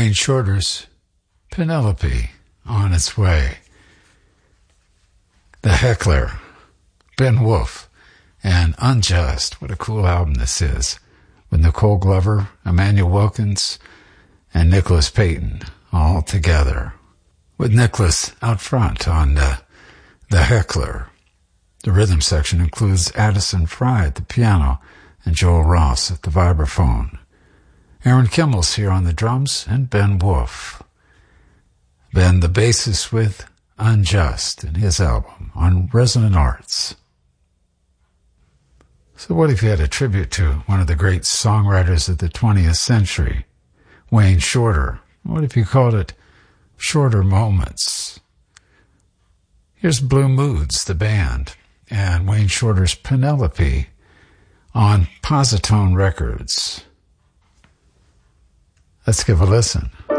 Wayne Shorter's Penelope on its way. The Heckler, Ben Wolf, and Unjust. What a cool album this is. With Nicole Glover, Emmanuel Wilkins, and Nicholas Payton all together. With Nicholas out front on the Heckler. The rhythm section includes Addison Fry at the piano and Joel Ross at the vibraphone. Aaron Kimmel's here on the drums and Ben Wolf. Ben the bassist with Unjust in his album on Resonant Arts. So what if you had a tribute to one of the great songwriters of the 20th century, Wayne Shorter? What if you called it Shorter Moments? Here's Blue Moods, the band, and Wayne Shorter's Penelope on Positone Records. Let's give a listen.